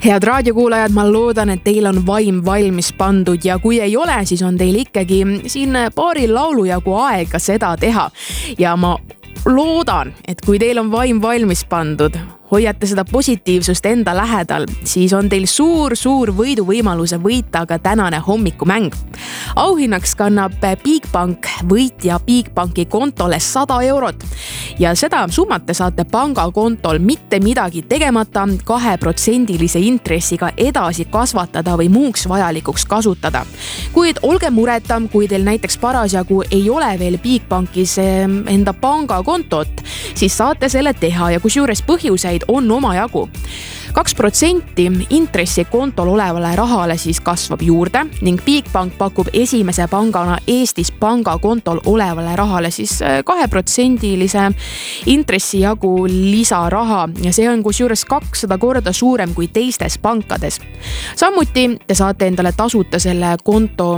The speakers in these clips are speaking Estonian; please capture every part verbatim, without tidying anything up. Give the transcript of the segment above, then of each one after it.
Head raadiokuulajad, ma loodan, et teil on vaim valmis pandud ja kui ei ole, siis on teil ikkagi siin paari laulu jagu aega seda teha. Ja ma loodan, et kui teil on vaim valmis pandud, hoiate seda positiivsust enda lähedal, siis on teil suur-suur võiduvõimaluse võita ka tänane hommikumäng. Auhinnaks kannab Bigbank võitja Bigbanki kontole sada eurot ja seda summat te saate pangakontol mitte midagi tegemata kaheprotsendilise intressiga edasi kasvatada või muuks vajalikuks kasutada. Kuid olge mureta, kui teil näiteks parasjagu ei ole veel Bigbankis enda pangakontot, siis saate selle teha ja kusjuures põhjuseid on omajagu. kaks protsenti intressi kontol olevale rahale siis kasvab juurde ning Bigbank pakub esimese pangana Eestis pangakontol olevale rahale siis kaheprotsendilise intressi jagu lisaraha ja see on kusjuures kakssada korda suurem kui teistes pankades. Samuti te saate endale tasuta selle konto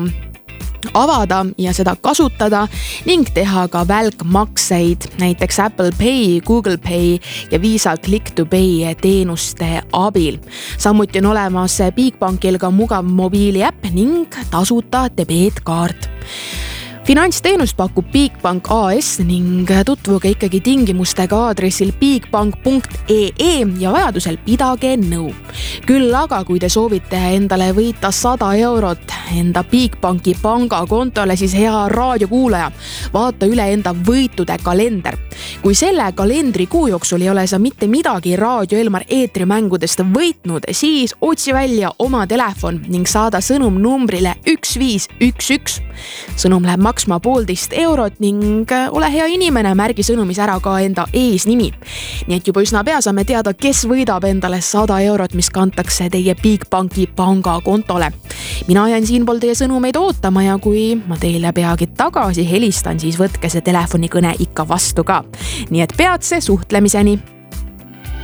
avada ja seda kasutada ning teha ka välkmakseid, näiteks Apple Pay, Google Pay ja Visa Click to Pay teenuste abil. Samuti on olemas Bigbankil ka mugav mobiiliäpp ning tasuta debeetkaart. Finantsteenust pakub Bigbank A S ning tutvuge ikkagi tingimustega aadressil bigbank punkt ee ja vajadusel pidage nõu. Küll aga, kui te soovite endale võita sada eurot enda Bigbanki pangakontole, siis hea raadiokuulaja, vaata üle enda võitude kalender. Kui selle kalendrikuu jooksul ei ole sa mitte midagi Raadio Elmar eetrimängudest võitnud, siis otsi välja oma telefon ning saada sõnum numbrile üks viis üks üks. Sõnum läheb maksma poolteist eurot ning ole hea inimene, märgi sõnumis ära ka enda eesnimi. Nii et juba üsna pea saame teada, kes võidab endale sada eurot, mis kantakse teie Bigbanki pangakontole. Mina jään siinpool teie sõnumeid ootama ja kui ma teile peagi tagasi helistan, siis võtke see telefonikõne ikka vastu ka. Nii et peatse suhtlemiseni!